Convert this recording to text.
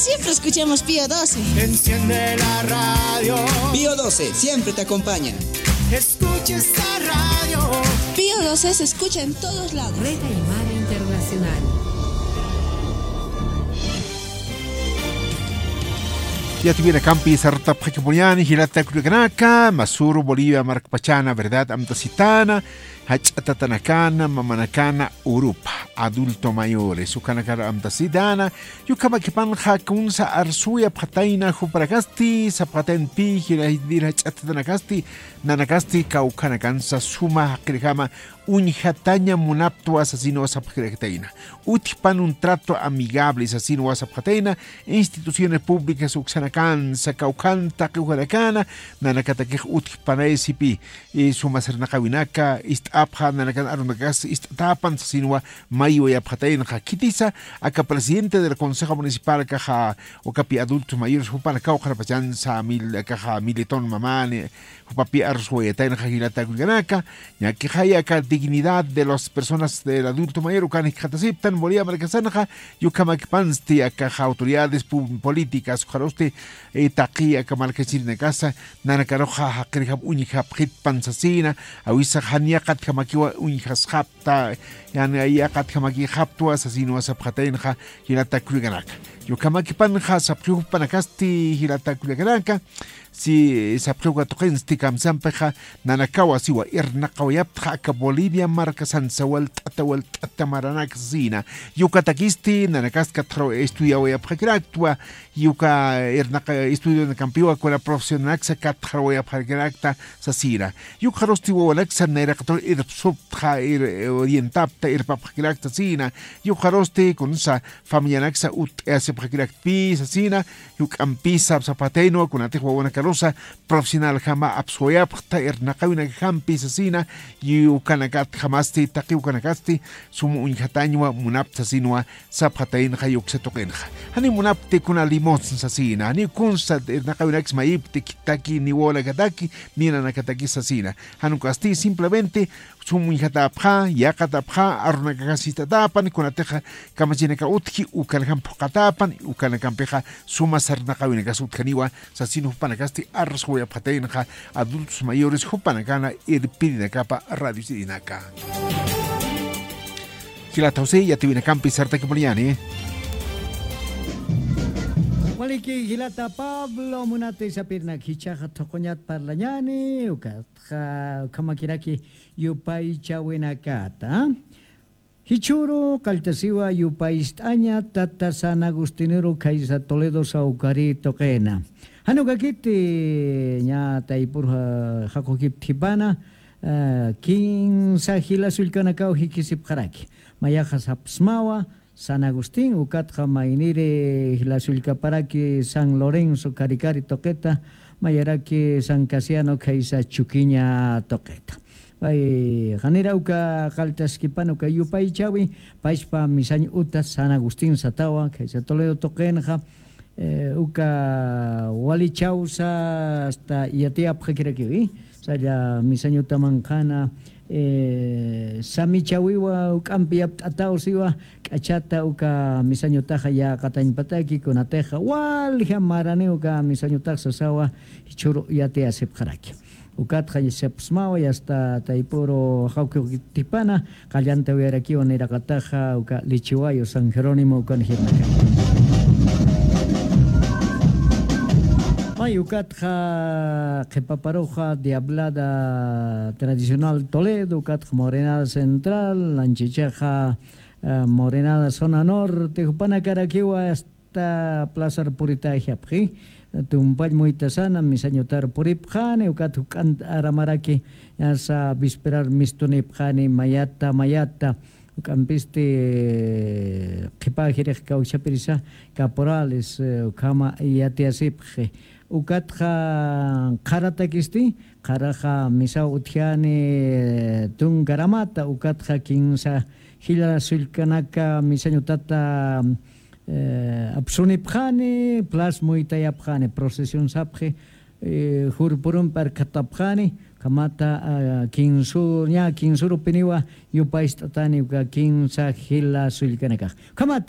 siempre escuchamos Pío 12. Enciende la radio. Pío 12 siempre te acompaña. Escucha esta radio. Pío 12 se escucha en todos lados. Red Aymara Internacional. Ya tuviera campi sarta pakiponiani hilata kulikanaka Masuru Bolivia Marcpachana verdad amtasitana hachatatanakana mamanakana Urupa adulto mayores sukanakara amtasidana yukama kipan hakunsa arsuya pataina huparakasti sapaten pi hiradira hachatatanakasti nanakasti kaukanakansa suma hakirikama unjataña munapto asesino asapjetaina. Utipan un trato amigable asesino asapjetaina. Instituciones públicas uxanacan, sacaucanta, cujaracana, nanakatakej utipanesipi, sumasernakawinaka, istapja, nanakan arunakas, istapan asesino mayo y apjetaina, kitisa, acá presidente del Consejo Municipal, caja, o capi adultos mayores, hupanacao, jarapachan, samil, caja, militón, mamane, hupapi arsuetaina, jagilata, cujanaka, ya que haya acá dignidad de las personas del adulto mayor ukan hikatasiptan Bolivia Marcasanaja yukamakpansti akaja autoridades políticas jaroste taqi akamarkasirne casa nanakaroja hakrihab unihab hitpansasina awisa haniakat kamakiwa unihashapta yani ayakat kamaki haptu asasino asapjatenja hirata kuliganaka yukamakipanja sapjupanakasti hirata kuliganaka si sapjuga tokensti kamsampeja nanakawa siwa irnaqawayaptja aka Bolivia marca sansawal tatamaranaka zina yukatakisti nanakaska tro estudiao ya prakraktua yuka irnaqa estudio de campiwa con la profesional katro ya prakrakta sasira yukarosti walaksa neraqto irsuptja orientapta irpaprakrakta zina yukarosti con sa familianaksa ut ase prakrakpi sasina yukampisa zapateno con atejwa wana karosa profesional jama absoyapta irnaqawina jampi sasina yukanakat jamasti taqi ukanakasti sumu unjatañwa munapta sinwa saphatain hayuksatokenja hani munapte kuna limon sasina hani kunsa irnaqawinax maipte kitaki ni wola kataki ni nanakataki sasina hanu kasti simplemente sumu unjatapja yakatapja arunakakasitatapan kunateja kamachineka utki ukanakam pokatapan ukanakampeja suma sarnaqawinakas utkaniwa sasinu panakasti arsuya phatenja adultos mayores hupanakana irpirinakapa radio sidinaka Hilatause ya tibina campi sarta kepoliani Waliki hilata Pablo munate sapirna kichaja tokonyat parlañani ukatja kamakiraki yupai chawinakata Hichuru kaltasiwa yupaistaña tata San Agustinero kaisa Toledo saukari tokena hanukakiti nya taipur hakokip tibana king sahila sulkanakau hikisip karaki mayaja sapsmawa San Agustín ukatja mainire hilasulka paraki San Lorenzo karikari toqueta mayaraki San Casiano kaisa chukiña toqueta ay janera uka kaltaskipan uka yupay chawi paispa misañ utas San Agustín satawa kaisa Toledo toquenja uka wali chausa hasta yatia prekiraki saya misaño tamankana samichawiwa ukampiap atausiwa kachata uka misaño taja ya katañpataki kunateja walja marani uka misaño taja sawa hichuru yatia sepjaraki ukatja sepsmawa y hasta taipuro jauquitipana kallanta uyaraki onerakataja uka lichiwayo San Jerónimo ukan hirnaka Ukatja Kepaparoja Diablada Tradicional Toledo, Ukatja Morenada Central, Lanchicheja Morenada Zona Norte, Jupanacaraquiwa hasta Plaza Purita Japji, Tumpay Muitasana, Misañotar Puripjane, Ukatukan Aramaraki, Asa Bisperar Mistunipjani, Mayata. Campiste Kepajirek Kauchapirisa, Caporales, Kama Yatiasipje. Ukatja Karatakisti, Karaja Misa Utiane Tungaramata, Ukatja Kinsa Hila Sulkanaka Misañotata Absunipjane, Plasmuitayapjane, Procesión Sapje, Hurpurum per Katapjane, Kamata Kinsur, Kinsuru Piniwa, Yupaistatani, Kinsa Hila Sulkanaka. Kamata